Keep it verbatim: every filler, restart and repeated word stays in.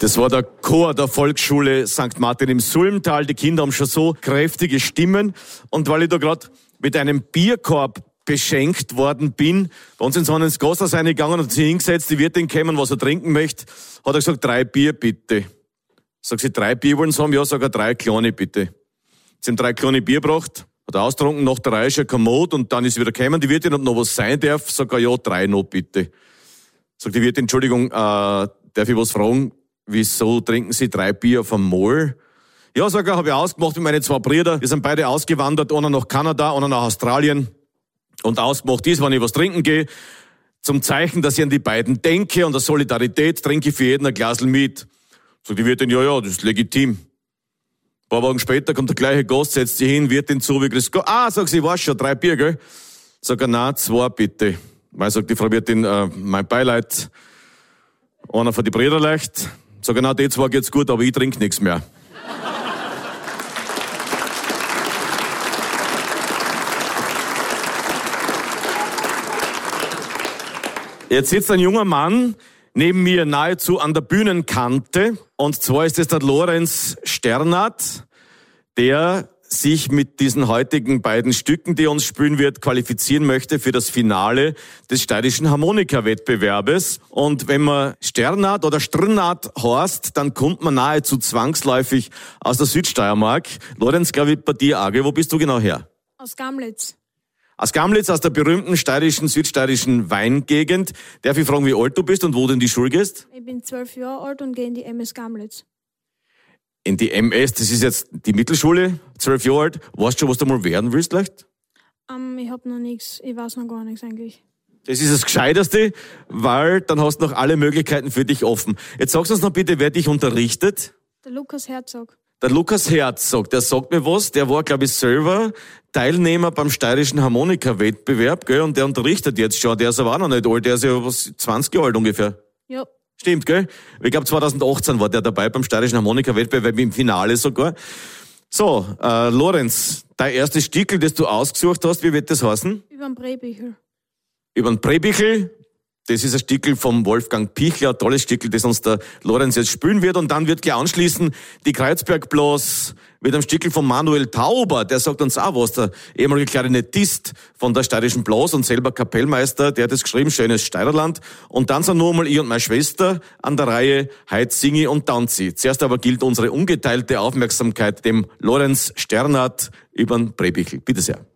Das war der Chor der Volksschule Sankt Martin im Sulmtal. Die Kinder haben schon so kräftige Stimmen. Und weil ich da gerade mit einem Bierkorb beschenkt worden bin, bei uns in so ins Gasthaus reingegangen und hat sich hingesetzt, die Wirtin kämen, was er trinken möchte, hat er gesagt, drei Bier bitte. Sag sie, drei Bier wollen sie haben? Ja, sag er, drei kleine bitte. Sie haben drei kleine Bier gebracht, hat er austrunken, nach der Reihe schon Kommod und dann ist wieder gekommen, die Wirtin, ob noch was sein darf, sag er, ja, drei noch bitte. Sagt die Wirtin, Entschuldigung, äh, darf ich was fragen? Wieso trinken Sie drei Bier auf einmal? Ja, sag er, habe ich ausgemacht mit meinen zwei Brüdern. Wir sind beide ausgewandert, einer nach Kanada, einer nach Australien. Und ausgemacht ist, wenn ich was trinken gehe, zum Zeichen, dass ich an die beiden denke und der Solidarität, trinke ich für jeden ein Glasl mit. Sagt die Wirtin, ja, ja, das ist legitim. Ein paar Wochen später kommt der gleiche Gast, setzt sich hin, Wirtin zu, wie grüß Gott. Ah, sagt sie, ich weiß schon, drei Bier, gell? Sag er, nein, zwei bitte. Weil, sagt die Frau Wirtin, äh, mein Beileid, einer von die Brüder leicht. Sag ich, na, die zwei geht's gut, aber ich trinke nichts mehr. Jetzt sitzt ein junger Mann neben mir nahezu an der Bühnenkante. Und zwar ist es der Lorenz Sternat, der sich mit diesen heutigen beiden Stücken, die er uns spielen wird, qualifizieren möchte für das Finale des steirischen Harmonika-Wettbewerbes. Und wenn man Sternat oder Strnat heißt, dann kommt man nahezu zwangsläufig aus der Südsteiermark. Lorenz, glaube ich, bei dir auch. Wo bist du genau her? Aus Gamlitz. Aus Gamlitz, aus der berühmten steirischen, südsteirischen Weingegend. Darf ich fragen, wie alt du bist und wo du in die Schule gehst? Ich bin zwölf Jahre alt und gehe in die M S Gamlitz. In die M S, das ist jetzt die Mittelschule, zwölf Jahre alt. Weißt du schon, was du mal werden willst vielleicht? Um, ich hab noch nichts, ich weiß noch gar nichts eigentlich. Das ist das Gescheiterste, weil dann hast du noch alle Möglichkeiten für dich offen. Jetzt sagst du uns noch bitte, wer dich unterrichtet? Der Lukas Herzog. Der Lukas Herzog, der sagt mir was, der war, glaube ich, selber Teilnehmer beim steirischen Harmonika-Wettbewerb, gell, und der unterrichtet jetzt schon, der ist aber auch noch nicht alt, der ist ja was, zwanzig Jahre alt ungefähr. Ja. Stimmt, gell? Ich glaube, zwanzig achtzehn war der dabei beim steirischen Harmonika-Wettbewerb, im Finale sogar. So, äh, Lorenz, dein erstes Stickel, das du ausgesucht hast, wie wird das heißen? Über den Prebichel. Über den Prebichel. Das ist ein Stickel vom Wolfgang Pichler, ein tolles Stickel, das uns der Lorenz jetzt spielen wird. Und dann wird gleich anschließen die Kreuzbergblas mit einem Stickel von Manuel Tauber. Der sagt uns auch was, der ehemalige Klarinettist von der steirischen Blas und selber Kapellmeister. Der hat das geschrieben, schönes Steirerland. Und dann sind nur mal ich und meine Schwester an der Reihe, heut singe und tanze. Zuerst aber gilt unsere ungeteilte Aufmerksamkeit dem Lorenz Sternat über den Prebichel. Bitte sehr.